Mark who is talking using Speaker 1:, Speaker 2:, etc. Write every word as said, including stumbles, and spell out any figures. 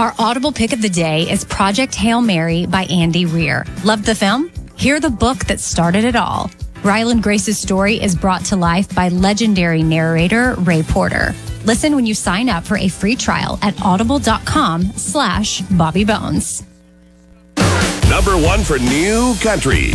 Speaker 1: Our Audible pick of the day is Project Hail Mary by Andy Weir. Love the film? Hear the book that started it all. Ryland Grace's story is brought to life by legendary narrator Ray Porter. Listen when you sign up for a free trial at audible.com slash Bobby Bones.
Speaker 2: Number one for New Country.